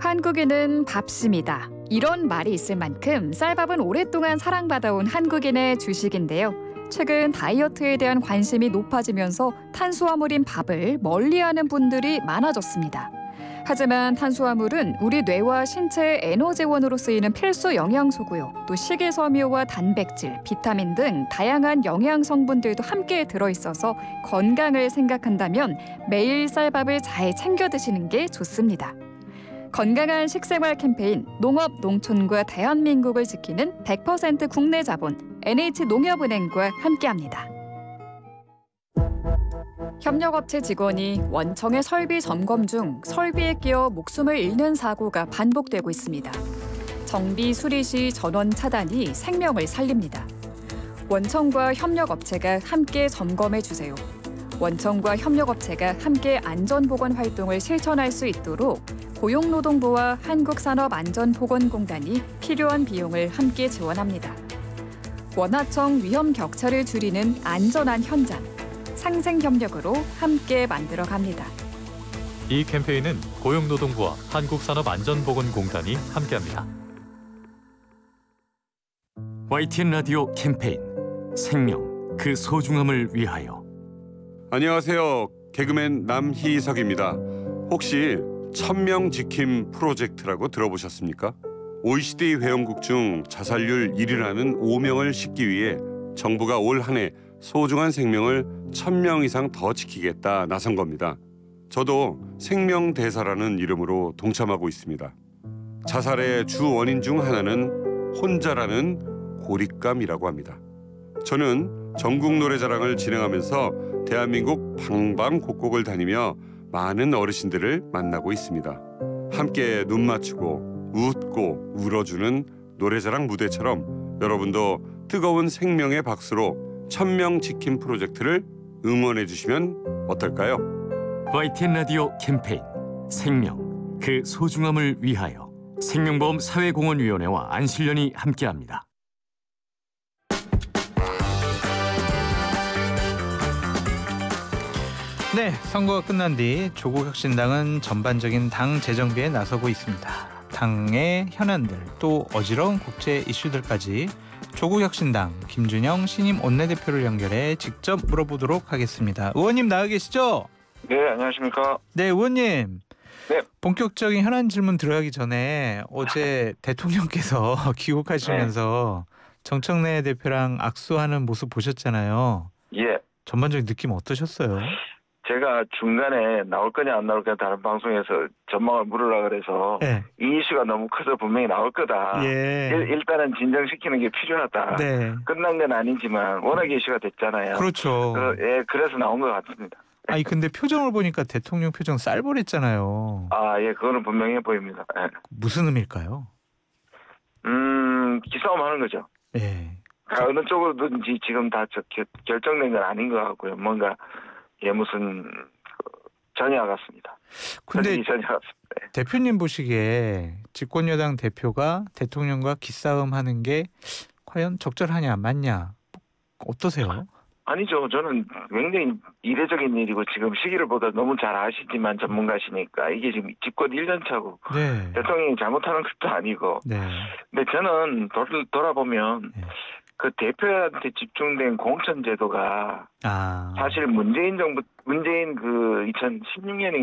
한국인은 밥심이다. 이런 말이 있을 만큼 쌀밥은 오랫동안 사랑받아온 한국인의 주식인데요. 최근 다이어트에 대한 관심이 높아지면서 탄수화물인 밥을 멀리하는 분들이 많아졌습니다. 하지만 탄수화물은 우리 뇌와 신체의 에너지원으로 쓰이는 필수 영양소고요. 또 식이섬유와 단백질, 비타민 등 다양한 영양 성분들도 함께 들어있어서 건강을 생각한다면 매일 쌀밥을 잘 챙겨 드시는 게 좋습니다. 건강한 식생활 캠페인 농업 농촌과 대한민국을 지키는 100% 국내 자본 NH농협은행과 함께합니다. 협력업체 직원이 원청의 설비 점검 중 설비에 끼어 목숨을 잃는 사고가 반복되고 있습니다. 정비 수리 시 전원 차단이 생명을 살립니다. 원청과 협력업체가 함께 점검해 주세요. 원청과 협력업체가 함께 안전보건 활동을 실천할 수 있도록 고용노동부와 한국산업안전보건공단이 필요한 비용을 함께 지원합니다. 원하청 위험 격차를 줄이는 안전한 현장, 상생협력으로 함께 만들어갑니다. 이 캠페인은 고용노동부와 한국산업안전보건공단이 함께합니다. YTN 라디오 캠페인 생명, 그 소중함을 위하여. 안녕하세요. 개그맨 남희석입니다. 혹시 천명 지킴 프로젝트라고 들어보셨습니까? OECD 회원국 중 자살률 1위라는 오명을 싣기 위해 정부가 올 한 해 소중한 생명을 1000명 이상 더 지키겠다 나선 겁니다. 저도 생명대사라는 이름으로 동참하고 있습니다. 자살의 주 원인 중 하나는 혼자라는 고립감이라고 합니다. 저는 전국 노래자랑을 진행하면서 대한민국 방방곡곡을 다니며 많은 어르신들을 만나고 있습니다. 함께 눈 맞추고 웃고 울어주는 노래자랑 무대처럼 여러분도 뜨거운 생명의 박수로 1000명 지킴 프로젝트를 응원해 주시면 어떨까요? YTN 라디오 캠페인 생명, 그 소중함을 위하여. 생명보험 사회공헌위원회와 안실련이 함께합니다. 네, 선거가 끝난 뒤 조국혁신당은 전반적인 당 재정비에 나서고 있습니다. 당의 현안들, 또 어지러운 국제 이슈들까지 조국혁신당 김준영 신임 원내대표를 연결해 직접 물어보도록 하겠습니다. 의원님 나와 계시죠? 네, 안녕하십니까? 네, 의원님. 네. 본격적인 현안 질문 들어가기 전에 어제 대통령께서 귀국하시면서 정청래 대표랑 악수하는 모습 보셨잖아요. 예. 전반적인 느낌 어떠셨어요? 제가 중간에 나올 거냐 안 나올 거냐 다른 방송에서 전망을 물으려고 그래서 네. 이 이슈가 너무 커서 분명히 나올 거다. 예. 일단은 진정시키는 게 필요하다. 네. 끝난 건 아니지만 워낙에 이슈가 됐잖아요. 그렇죠. 그래서 나온 것 같습니다. 아니 근데 표정을 보니까 대통령 표정 쌀벌했잖아요. 아, 예, 그거는 분명해 보입니다. 예. 무슨 의미일까요? 기싸움 하는 거죠. 예. 어느 쪽으로든지 지금 다 결정된 건 아닌 것 같고요. 뭔가 무슨 전야 같습니다. 근데 전야 같습니다. 네. 대표님 보시기에 집권여당 대표가 대통령과 기싸움하는 게 과연 적절하냐 맞냐 어떠세요? 아니죠. 저는 굉장히 이례적인 일이고 지금 시기를 보다 너무 잘 아시지만 전문가시니까 이게 지금 집권 1년 차고 네. 대통령이 잘못하는 것도 아니고. 네. 근데 저는 돌아보면 네. 그 대표한테 집중된 공천 제도가 사실 문재인 그 2016년에